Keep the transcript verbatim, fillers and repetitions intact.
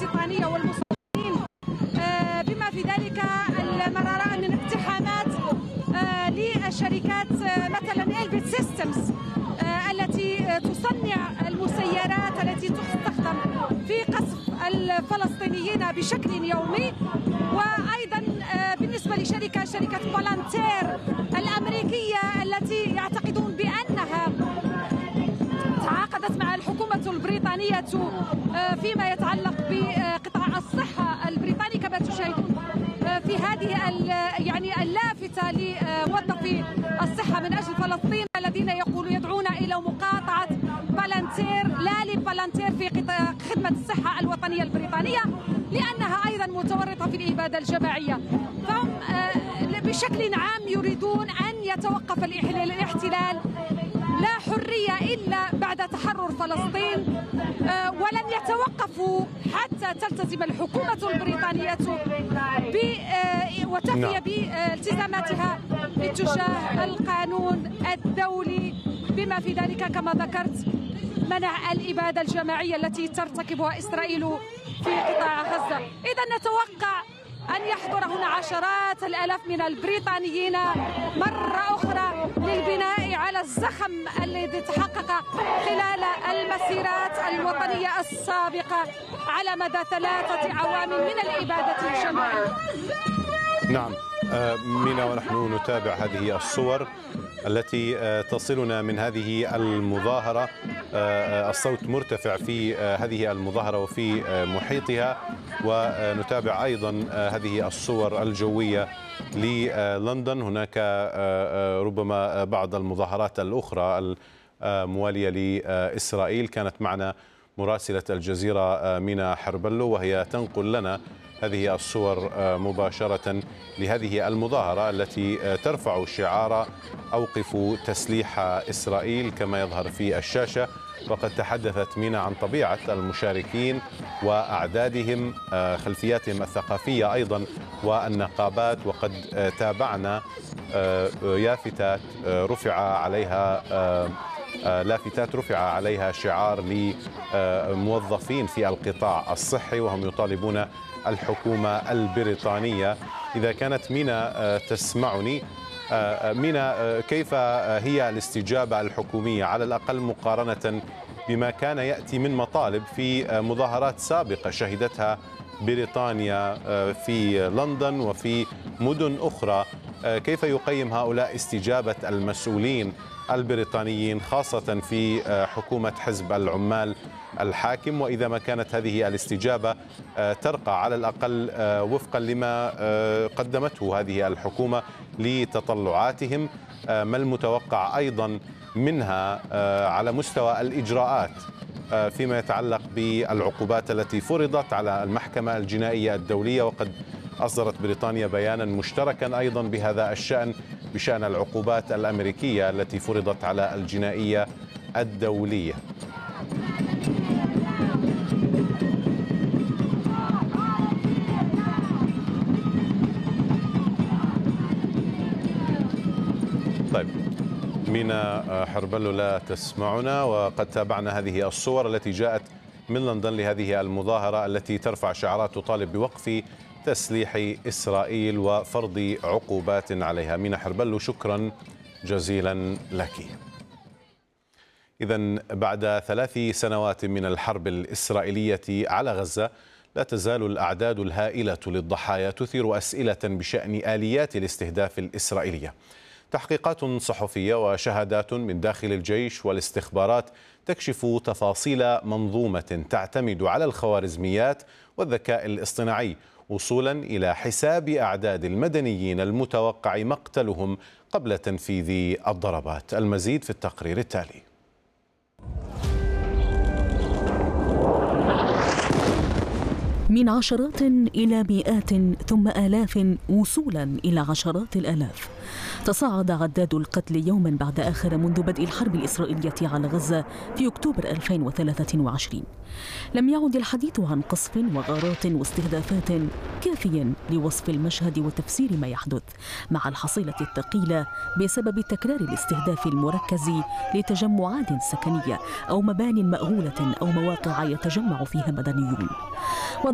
البريطانية والمستوطنين، بما في ذلك المرارة من اقتحامات للشركات مثلا إلبيت سيستمز التي تصنع المسيرات التي تستخدم في قصف الفلسطينيين بشكل يومي. وأيضا بالنسبة لشركة شركة بالانتير الأمريكية التي يعتقدون بأنها تعاقدت مع الحكومة البريطانية فيما يتعلق بقطاع الصحة البريطاني، كما تشاهدون في هذه يعني اللافتة لموظفي الصحة من أجل فلسطين الذين يقولون يدعون إلى مقاطعة بالانتير، لا لبالانتير في خدمة الصحة الوطنية البريطانية، لأنها أيضا متورطة في الإبادة الجماعية. فهم بشكل عام يريدون أن يتوقف الاحتلال، لا حرية إلا بعد تحرر فلسطين، ولن يتوقفوا حتى تلتزم الحكومة البريطانية وتفي بالتزاماتها اتجاه القانون الدولي، بما في ذلك كما ذكرت منع الإبادة الجماعية التي ترتكبها إسرائيل في قطاع غزة. إذا نتوقع أن يحضر هنا عشرات الآلاف من البريطانيين مرة أخرى للبناء على الزخم الذي تحقق خلال المسيرات الوطنية السابقة على مدى ثلاثة أعوام من الإبادة الجماعية. نعم مينا، ونحن نتابع هذه الصور التي تصلنا من هذه المظاهرة. الصوت مرتفع في هذه المظاهرة وفي محيطها، ونتابع أيضا هذه الصور الجوية للندن. هناك ربما بعض المظاهرات الأخرى الموالية لإسرائيل. كانت معنا مراسلة الجزيرة مينا حربلو وهي تنقل لنا هذه الصور مباشرة لهذه المظاهرة التي ترفع شعار أوقفوا تسليح إسرائيل كما يظهر في الشاشة. وقد تحدثت مينا عن طبيعة المشاركين وأعدادهم، خلفياتهم الثقافية أيضا والنقابات. وقد تابعنا يافتات رفع عليها لافتات رفع عليها شعار لموظفين في القطاع الصحي وهم يطالبون الحكومة البريطانية. إذا كانت مينا تسمعني، مينا، كيف هي الاستجابة الحكومية على الأقل مقارنة بما كان يأتي من مطالب في مظاهرات سابقة شهدتها بريطانيا في لندن وفي مدن أخرى؟ كيف يقيم هؤلاء استجابة المسؤولين البريطانيين خاصة في حكومة حزب العمال الحاكم، وإذا ما كانت هذه الاستجابة ترقى على الأقل وفقا لما قدمته هذه الحكومة لتطلعاتهم، ما المتوقع أيضا منها على مستوى الإجراءات فيما يتعلق بالعقوبات التي فرضت على المحكمة الجنائية الدولية؟ وقد أصدرت بريطانيا بيانا مشتركا أيضا بهذا الشأن، بشأن العقوبات الأمريكية التي فرضت على الجنائية الدولية. طيب مينا حربلو لا تسمعنا، وقد تابعنا هذه الصور التي جاءت من لندن لهذه المظاهرة التي ترفع شعارات تطالب بوقف تسليح إسرائيل وفرض عقوبات عليها. مينا حربلو، شكرا جزيلا لك. إذن بعد ثلاث سنوات من الحرب الإسرائيلية على غزة، لا تزال الأعداد الهائلة للضحايا تثير أسئلة بشأن آليات الاستهداف الإسرائيلية. تحقيقات صحفية وشهادات من داخل الجيش والاستخبارات تكشف تفاصيل منظومة تعتمد على الخوارزميات والذكاء الاصطناعي وصولا إلى حساب أعداد المدنيين المتوقع مقتلهم قبل تنفيذ الضربات. المزيد في التقرير التالي. من عشرات إلى مئات ثم آلاف وصولا إلى عشرات الآلاف، تصاعد عداد القتل يوما بعد آخر منذ بدء الحرب الإسرائيلية على غزة في أكتوبر ألفين وثلاثة وعشرين. لم يعد الحديث عن قصف وغارات واستهدافات كافيا لوصف المشهد وتفسير ما يحدث، مع الحصيلة الثقيلة بسبب تكرار الاستهداف المركز لتجمعات سكنية أو مبان مأهولة أو مواقع يتجمع فيها مدنيون.